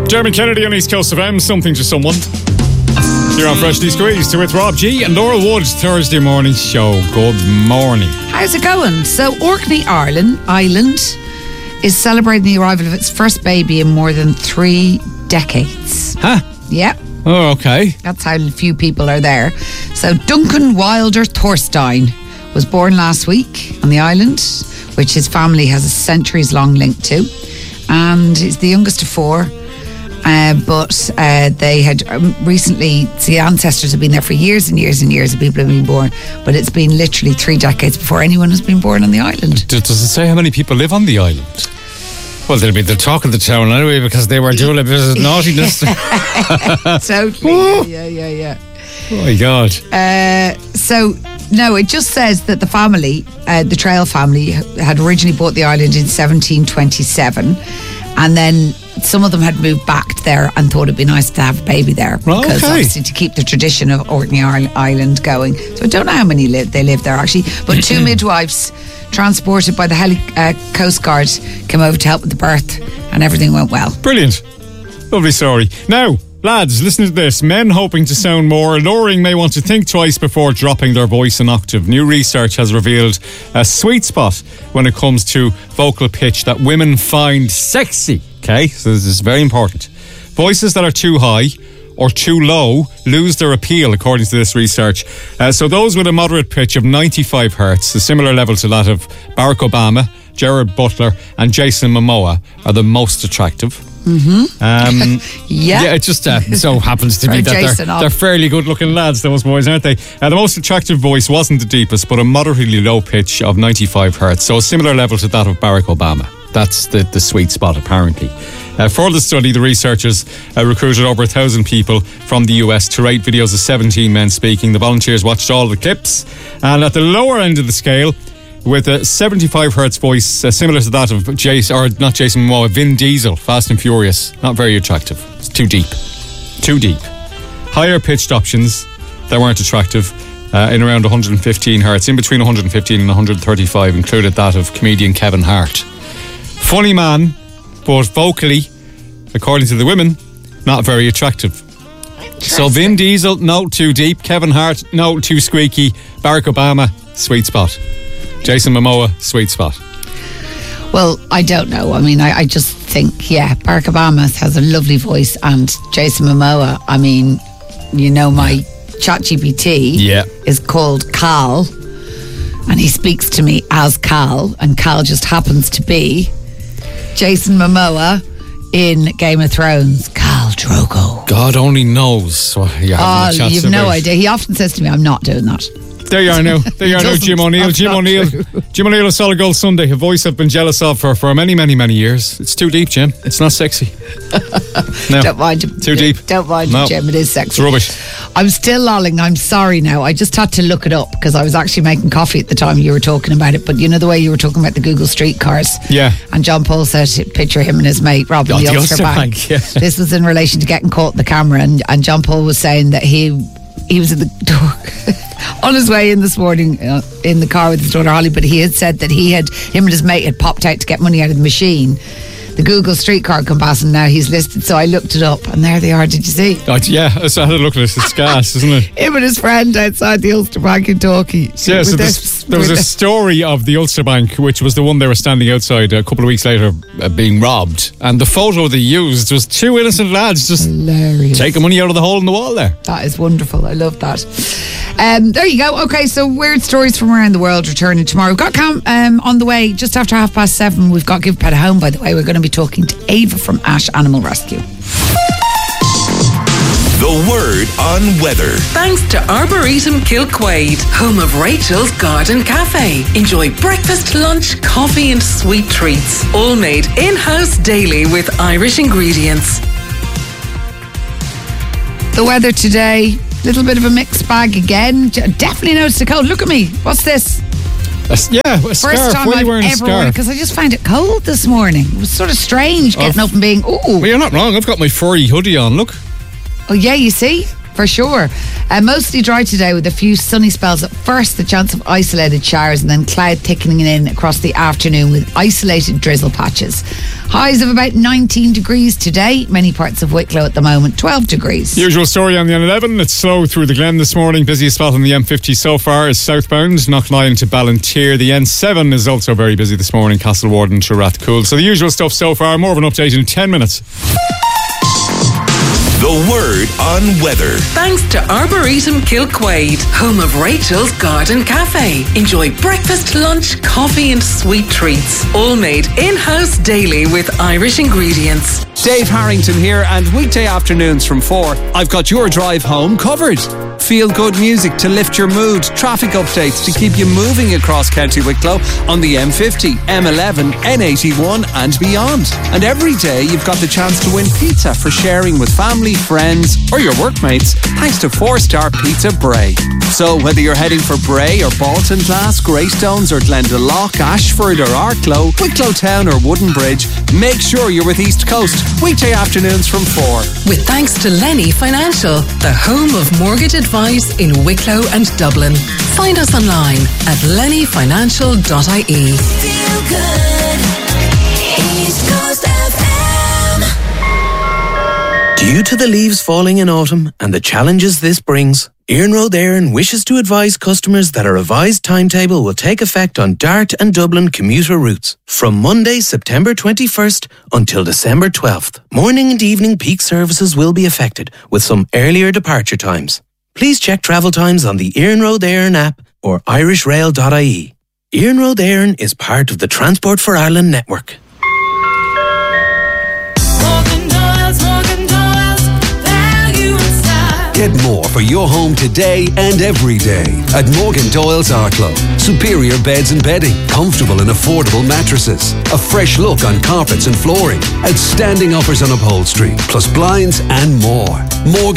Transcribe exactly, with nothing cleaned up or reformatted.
Jeremy Kennedy on East Coast of M, something to someone. You're on Freshly Squeezed with Rob G and Laura Wood, Thursday morning show. Good morning. How's it going? So, Orkney, Ireland, Island is celebrating the arrival of its first baby in more than three decades. Huh? Yep. Oh, okay. That's how few people are there. So, Duncan Wilder Thorstein was born last week on the island, which his family has a centuries-long link to. And he's the youngest of four. Uh, but uh, they had um, recently, the ancestors have been there for years and years and years, and people have been born, but it's been literally three decades before anyone has been born on the island. Does it say how many people live on the island? Well, they'll be the talk of the town anyway, because they were doing a bit of naughtiness. Totally. Yeah, yeah, yeah, yeah. Oh my God. Uh, so, no, it just says that the family, uh, the Trail family, had originally bought the island in seventeen twenty-seven, and then some of them had moved back there and thought it'd be nice to have a baby there, because okay. obviously to keep the tradition of Orkney Island going. So I don't know how many live, they live there actually, but two midwives transported by the heli- uh, Coast Guard came over to help with the birth, and everything went well. Brilliant. Lovely story. Now, lads, listen to this. Men hoping to sound more alluring may want to think twice before dropping their voice an octave. New research has revealed a sweet spot when it comes to vocal pitch that women find sexy. Okay, so this is very important. Voices that are too high or too low lose their appeal, according to this research. Uh, so those with a moderate pitch of ninety-five hertz, a similar level to that of Barack Obama, Gerard Butler and Jason Momoa, are the most attractive. Mm-hmm. Um, yeah. yeah, it just uh, so happens to be that they're, they're fairly good-looking lads, those boys, aren't they? Uh, the most attractive voice wasn't the deepest, but a moderately low pitch of ninety-five hertz, so a similar level to that of Barack Obama. That's the, the sweet spot, apparently. Uh, for the study, the researchers uh, recruited over a thousand people from the U S to rate videos of seventeen men speaking. The volunteers watched all the clips, and at the lower end of the scale, with a seventy-five hertz voice uh, similar to that of Jason, or not Jason Momoa, Vin Diesel, Fast and Furious. Not very attractive. It's too deep. Too deep. Higher pitched options that weren't attractive, uh, in around one hundred fifteen hertz, in between one hundred fifteen and one hundred thirty-five, included that of comedian Kevin Hart. Funny man, but vocally, according to the women, not very attractive. So Vin Diesel, no, too deep. Kevin Hart, no, too squeaky. Barack Obama, sweet spot. Jason Momoa, sweet spot. Well, I don't know. I mean, I, I just think, yeah, Barack Obama has a lovely voice, and Jason Momoa, I mean, you know, my ChatGPT yeah. is called Cal, and he speaks to me as Cal, and Cal just happens to be Jason Momoa in Game of Thrones, Khal Drogo. God only knows what you have oh, you've no idea. He often says to me, I'm not doing that. There you are now. There you are now, Jim O'Neill. Jim O'Neill. Jim O'Neill of Solid Gold Sunday, a voice I've been jealous of for, for many, many, many years. It's too deep, Jim. It's not sexy. No. Don't mind him. Too deep. Don't mind no. him, Jim. It is sexy. It's rubbish. I'm still lolling. I'm sorry now. I just had to look it up because I was actually making coffee at the time you were talking about it. But you know the way you were talking about the Google streetcars? Yeah. And John Paul said, picture him and his mate, Rob, in oh, the, the Ulster, Ulster Bank. Bank yeah. This was in relation to getting caught in the camera. And, and John Paul was saying that he he was in the door on his way in this morning uh, in the car with his daughter Holly, but he had said that he had, him and his mate had popped out to get money out of the machine. The Google streetcar come past and now he's listed, so I looked it up and there they are. Did you see? Oh, yeah, so I had a look at it. It's gas, isn't it? Him and his friend outside the Ulster Bank in Torquay. Yeah, so this, there was a story of the Ulster Bank, which was the one they were standing outside a couple of weeks later uh, being robbed, and the photo they used was two innocent lads just hilarious taking money out of the hole in the wall there. That is wonderful. I love that. Um, there you go. Okay, so weird stories from around the world returning tomorrow. We've got Cam um, on the way just after half past seven. We've got Give Pet a Home, by the way. We're going to be talking to Ava from Ash Animal Rescue. The word on weather. Thanks to Arboretum Kilquade, home of Rachel's Garden Cafe. Enjoy breakfast, lunch, coffee and sweet treats. All made in-house daily with Irish ingredients. The weather today, little bit of a mixed bag again. Definitely noticed the cold. Look at me. What's this? A, yeah, a First scarf. time Why are I've you wearing a ever worn it scarf? because I just found it cold this morning. It was sort of strange getting Oh. up and being, ooh. Well, you're not wrong. I've got my furry hoodie on. Look. Oh, yeah, you see? for sure. Uh, mostly dry today with a few sunny spells at first, the chance of isolated showers, and then cloud thickening in across the afternoon with isolated drizzle patches. Highs of about nineteen degrees today. Many parts of Wicklow at the moment, twelve degrees. Usual story on the N eleven. It's slow through the Glen this morning. Busiest spot on the M fifty so far is southbound, Knocknine to Ballantyre. The N seven is also very busy this morning, Castlewarden to Rathcoole. So the usual stuff so far. More of an update in ten minutes. The Word on Weather. Thanks to Arboretum Kilquade, home of Rachel's Garden Cafe. Enjoy breakfast, lunch, coffee and sweet treats. All made in-house daily with Irish ingredients. Dave Harrington here, and weekday afternoons from four, I've got your drive home covered. Feel good music to lift your mood, traffic updates to keep you moving across County Wicklow on the M fifty, M eleven, N eighty-one and beyond. And every day you've got the chance to win pizza for sharing with family, friends or your workmates thanks to four star Pizza Bray. So whether you're heading for Bray or Baltinglass, Greystones or Glendalough, Ashford or Arklow, Wicklow Town or Wooden Bridge, make sure you're with East Coast weekday afternoons from four. With thanks to Lenny Financial, the home of mortgage advice in Wicklow and Dublin. Find us online at lenny financial dot I E. Feel good. East Coast F M. Due to the leaves falling in autumn and the challenges this brings, Iarnród Éireann wishes to advise customers that a revised timetable will take effect on Dart and Dublin commuter routes from Monday, September twenty-first until December twelfth. Morning and evening peak services will be affected with some earlier departure times. Please check travel times on the Iarnród Éireann app or irish rail dot I E. Iarnród Éireann is part of the Transport for Ireland network. Get more for your home today and every day at Morgan Doyle's Arklow. Superior beds and bedding, comfortable and affordable mattresses, a fresh look on carpets and flooring, outstanding offers on upholstery, plus blinds and more. Morgan